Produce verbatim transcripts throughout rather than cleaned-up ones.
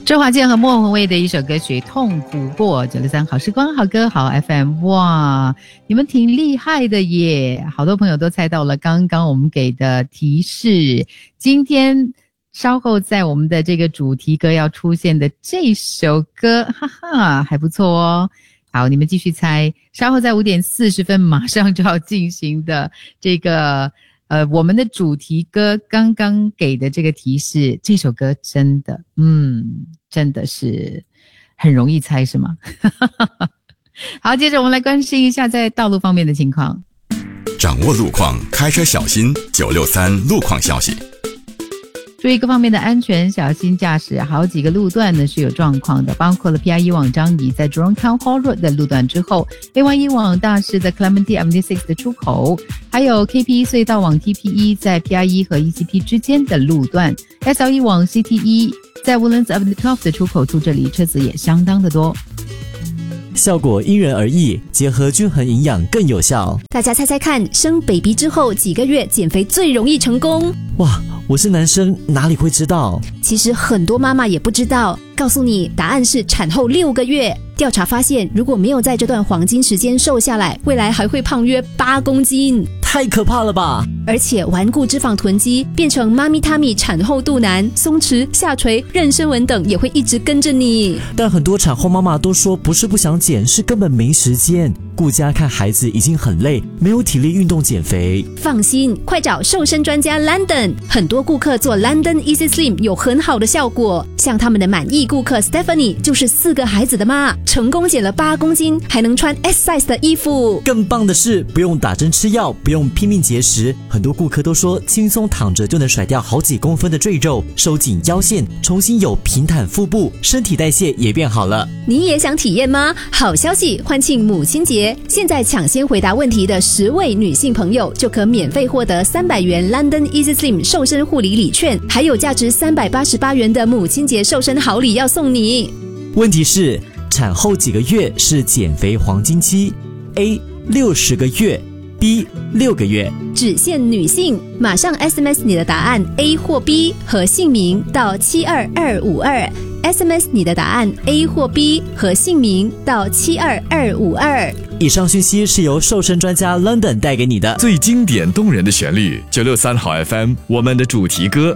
周华健和莫文蔚的一首歌曲《痛苦过》，九六三好时光好歌好 F M。 哇，你们挺厉害的耶，好多朋友都猜到了刚刚我们给的提示。今天稍后在我们的这个主题歌要出现的这首歌，哈哈，还不错哦。好，你们继续猜，稍后在五点四十分马上就要进行的这个呃，我们的主题歌刚刚给的这个提示，这首歌真的嗯真的是很容易猜是吗？好，接着我们来关心一下在道路方面的情况。 掌握路况，开车小心。九六三路况消息。 注意各方面的安全，小心驾驶。好几个路段呢是有状况的，包括了 P I 一 往张仪在 Jurong Town Hall Road 的路段之后， A 一 往大市的 Clementi Avenue 六的出口，还有 K P 一 隧道往 T P 一 在 P I 一 和 E C P 之间的路段， S L 一 往 C T 一 在 Woodlands Avenue 十二的出口处，这里车子也相当的多。 效果因人而异，结合均衡营养更有效。 大家猜猜看，生 baby 之后几个月减肥最容易成功？ 哇，我是男生，哪里会知道？ 其实很多妈妈也不知道，告诉你，答案是产后六个月。调查发现，如果没有在这段黄金时间瘦下来，未来还会胖约八公斤， 太可怕了吧！ 而且顽固脂肪囤积，变成妈咪他咪产后肚腩、松弛、下垂、妊娠纹等也会一直跟着你。 但很多产后妈妈都说，不是不想减，是根本没时间，顾家看孩子已经很累，没有体力运动减肥。 放心，快找瘦身专家 London， 很多顾客做 London Easy Slim 有很好的效果，像他们的满意顾客 Stephanie 就是四个孩子的妈，成功减了八公斤，还能穿 S size 的衣服。 更棒的是，不用打针吃药，不用拼命节食，很多顾客都说轻松躺着就能甩掉好几公分的赘肉，收紧腰线，重新有平坦腹部，身体代谢也变好了。 你也想体验吗？好消息，欢庆母亲节，现在抢先回答问题的十位女性朋友就可免费获得三百元 London Easy Slim 瘦身护理礼券，还有价值三百八十八元的母亲节瘦身好礼要送你。 问题是，产后几个月是减肥黄金期？ A 六十个月， B 六个月。 只限女性，马上 S M S 你的答案 A 或 B 和姓名到七二二五二， S M S 你的答案 A 或 B 和姓名到七二二五二。 以上讯息是由瘦身专家 London 带给你的。 最经典动人的旋律，九六三好 F M， 我们的主题歌。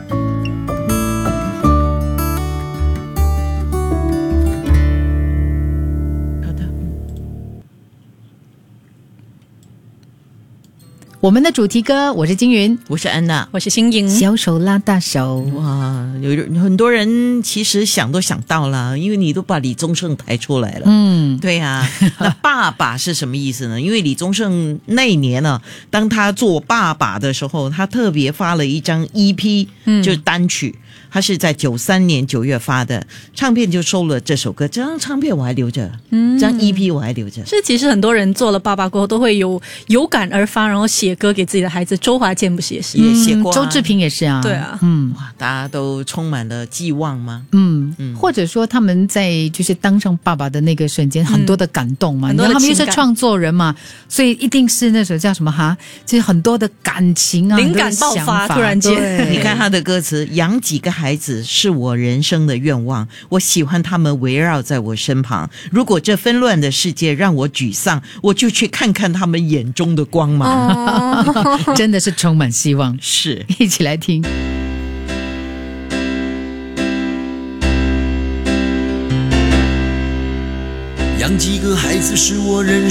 我们的主题歌，我是金云， 我是安娜， 我是新颖。 小手拉大手。 哇，有很多人其实想都想到了，因为你都把李宗盛抬出来了。 嗯， 对啊。那爸爸是什么意思呢？因为李宗盛那一年呢，当他做爸爸的时候，他特别发了一张 E P，嗯，就是单曲。他是在九三年九月发的，唱片就收了这首歌，这张唱片我还留着，嗯，这张 E P 我还留着。 是，其实很多人做了爸爸过后都会有有感而发，然后写歌给自己的孩子。周华健不是也是？ 也写过、啊嗯，周志平也是啊。 对啊， 嗯， 哇，大家都充满了寄望吗？ 嗯嗯，或者说他们在就是当上爸爸的那个瞬间，很多的感动嘛， 很多的他们又是创作人嘛，所以一定是那首叫什么哈，就是很多的感情啊， 灵感爆发，突然间。 你看他的歌词，养几个孩子是我人生的愿望，我喜欢他们围绕在我身旁。如果这纷乱的世界让我沮丧，我就去看看他们眼中的光芒。 哦、真的是充满希望。 是， 一起来听。 养几个孩子是我人